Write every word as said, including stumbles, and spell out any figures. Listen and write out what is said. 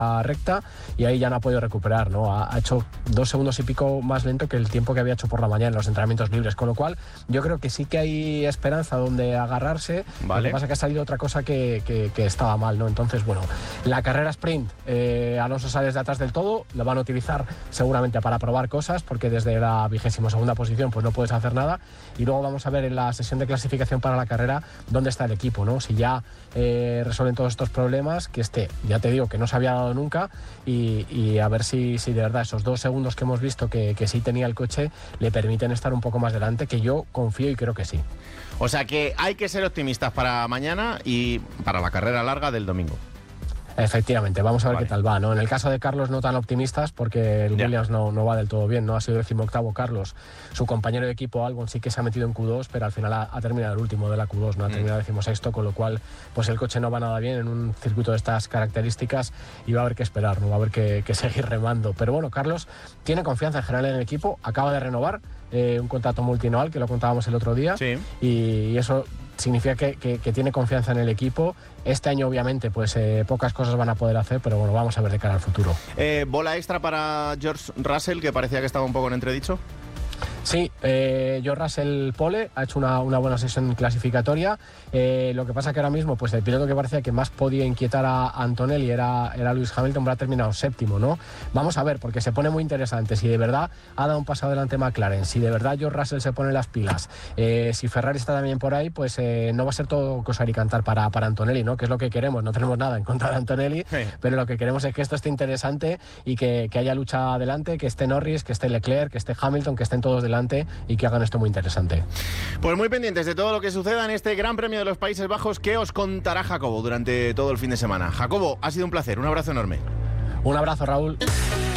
recta y ahí ya no ha podido recuperar, ¿no? Ha, ha hecho dos segundos y pico más lento que el tiempo que había hecho por la mañana en los entrenamientos libres, con lo cual yo creo que sí que hay esperanza donde agarrarse. Vale. Lo que pasa es que ha salido otra cosa que, que, que estaba mal, ¿no? Entonces, bueno, la carrera sprint, eh, Alonso sale desde atrás del todo, lo van a utilizar seguramente para probar cosas, porque desde la vigésima segunda posición pues no puedes hacer nada, y luego vamos a ver en la sesión de clasificación para la carrera dónde está el equipo, ¿no? Si ya eh, resuelven todos estos problemas, que esté, ya te digo que no se había dado nunca, y, y a ver si, si de verdad esos dos segundos que hemos visto que, que sí tenía el coche le permiten estar un poco más delante, que yo confío y creo que sí. O sea que hay que ser optimistas para mañana y para la carrera larga del domingo. Efectivamente, vamos a ver vale. qué tal va, ¿no? En el caso de Carlos no tan optimistas, porque el ya. Williams no, no va del todo bien, no ha sido decimoctavo Carlos, su compañero de equipo Albon sí que se ha metido en Q dos, pero al final ha, ha terminado el último de la Q dos, no ha mm. terminado decimosexto, con lo cual pues el coche no va nada bien en un circuito de estas características y va a haber que esperar, no va a haber que, que seguir remando, pero bueno, Carlos tiene confianza en general en el equipo, acaba de renovar eh, un contrato multianual, que lo contábamos el otro día, sí. y, y eso significa que, que, que tiene confianza en el equipo. Este año obviamente pues eh, pocas cosas van a poder hacer, pero bueno, vamos a ver de cara al futuro. Eh, ¿Bola extra para George Russell, que parecía que estaba un poco en entredicho? Sí, eh, George Russell pole, ha hecho una, una buena sesión clasificatoria. Eh, lo que pasa que ahora mismo pues el piloto que parecía que más podía inquietar a Antonelli era, era Lewis Hamilton, pero ha terminado séptimo, ¿no? Vamos a ver, porque se pone muy interesante si de verdad ha dado un paso adelante McLaren, si de verdad George Russell se pone las pilas, eh, si Ferrari está también por ahí, pues eh, no va a ser todo coser y cantar para, para Antonelli, ¿no? Que es lo que queremos, no tenemos nada en contra de Antonelli, sí. pero lo que queremos es que esto esté interesante y que, que haya lucha adelante, que esté Norris, que esté Leclerc, que esté Hamilton, que estén todos delante y que hagan esto muy interesante. Pues muy pendientes de todo lo que suceda en este Gran Premio de los Países Bajos, que os contará Jacobo durante todo el fin de semana. Jacobo, ha sido un placer, un abrazo enorme. Un abrazo, Raúl.